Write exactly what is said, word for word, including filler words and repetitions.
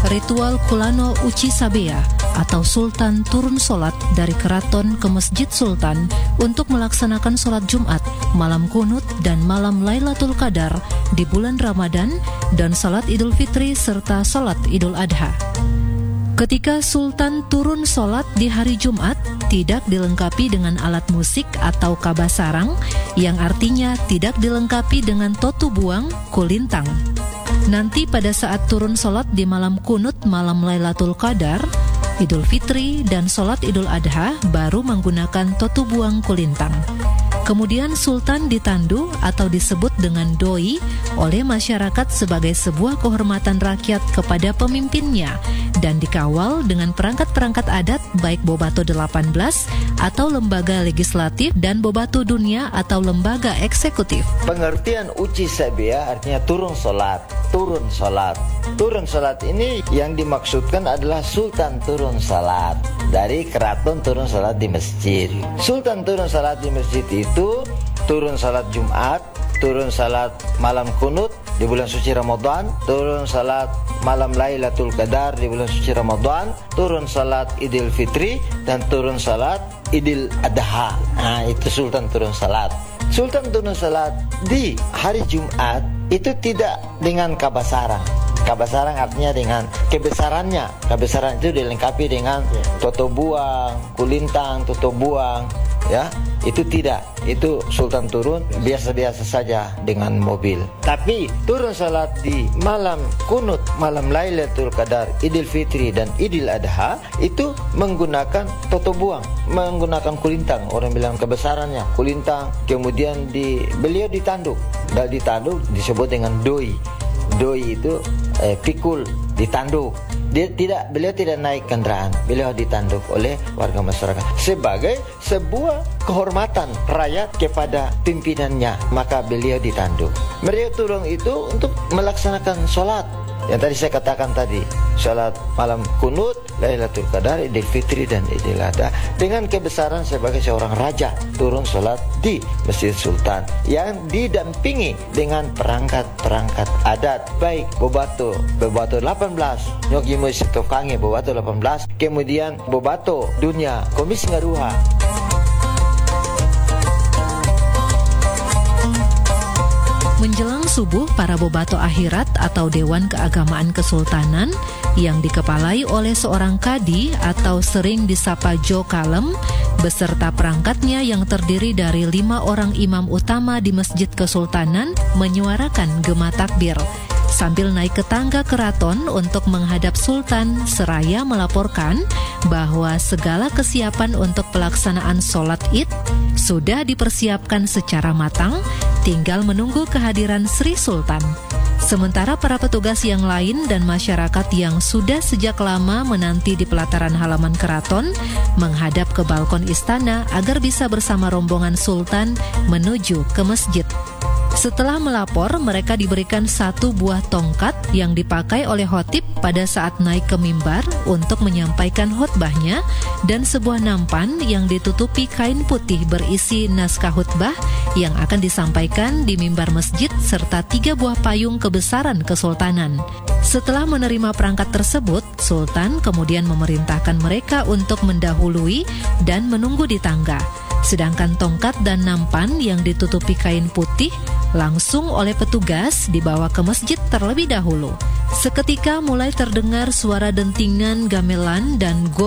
Ritual Kulano Uci Sabea atau Sultan turun solat dari keraton ke Masjid Sultan untuk melaksanakan solat Jumat, malam kunut dan malam Lailatul Qadar di bulan Ramadan dan salat Idul Fitri serta salat Idul Adha. Ketika Sultan turun solat di hari Jumat, tidak dilengkapi dengan alat musik atau kabasarang, yang artinya tidak dilengkapi dengan totu buang, kulintang. Nanti pada saat turun solat di malam kunut malam Lailatul Qadar, Idul Fitri dan solat Idul Adha baru menggunakan totu buang kulintang. Kemudian Sultan ditandu atau disebut dengan doi oleh masyarakat sebagai sebuah kehormatan rakyat kepada pemimpinnya dan dikawal dengan perangkat-perangkat adat baik Bobato delapan belas atau lembaga legislatif dan Bobato Dunia atau lembaga eksekutif. Pengertian Uci Sabea artinya turun solat, turun solat. Turun solat ini yang dimaksudkan adalah Sultan turun salat dari keraton turun salat di masjid. Sultan turun salat di masjid itu turun salat Jumat, turun salat malam kunut di bulan suci Ramadan, turun salat malam Lailatul Qadar di bulan suci Ramadan, turun salat Idul Fitri dan turun salat Idul Adha. Nah, itu Sultan turun salat. Sultan turun salat di hari Jumat itu tidak dengan kabasarang. Kabasarang artinya dengan kebesarannya. Kebesaran itu dilengkapi dengan toto buang, kulintang, toto buang, ya. Itu tidak. Itu Sultan turun biasa-biasa saja dengan mobil. Tapi turun salat di malam kunut, malam Lailatul Qadar, Idul Fitri dan Idul Adha itu menggunakan toto buang, menggunakan kulintang. Orang bilang kebesarannya kulintang. Kemudian di beliau ditanduk. Dan ditanduk disebut dengan doi. Doi itu eh, pikul, ditanduk. Dia tidak, beliau tidak naik kendaraan, beliau ditanduk oleh warga masyarakat sebagai sebuah kehormatan rakyat kepada pimpinannya, maka beliau ditanduk. Beliau turun itu untuk melaksanakan sholat yang tadi saya katakan tadi, sholat malam kunut, Lailatul Qadar, Idul Fitri dan Idul Adha dengan kebesaran sebagai seorang raja turun sholat di Masjid Sultan yang didampingi dengan perangkat-perangkat adat baik Bobato, Bobato delapan belas, Nyogi Musik Tokange Bobato delapan belas, kemudian Bobato Dunia, Komisi Ngaruha. Menjelang subuh, para Bobato Akhirat atau Dewan Keagamaan Kesultanan yang dikepalai oleh seorang kadi atau sering disapa Jo Kalem beserta perangkatnya yang terdiri dari lima orang imam utama di Masjid Kesultanan menyuarakan gema takbir sambil naik ke tangga keraton untuk menghadap Sultan seraya melaporkan bahwa segala kesiapan untuk pelaksanaan sholat Id sudah dipersiapkan secara matang, tinggal menunggu kehadiran Sri Sultan. Sementara para petugas yang lain dan masyarakat yang sudah sejak lama menanti di pelataran halaman keraton menghadap ke balkon istana agar bisa bersama rombongan Sultan menuju ke masjid. Setelah melapor, mereka diberikan satu buah tongkat yang dipakai oleh khotib pada saat naik ke mimbar untuk menyampaikan khutbahnya dan sebuah nampan yang ditutupi kain putih berisi naskah khutbah yang akan disampaikan di mimbar masjid serta tiga buah payung kebesaran kesultanan. Setelah menerima perangkat tersebut, Sultan kemudian memerintahkan mereka untuk mendahului dan menunggu di tangga. Sedangkan tongkat dan nampan yang ditutupi kain putih langsung oleh petugas dibawa ke masjid terlebih dahulu. Seketika mulai terdengar suara dentingan gamelan dan go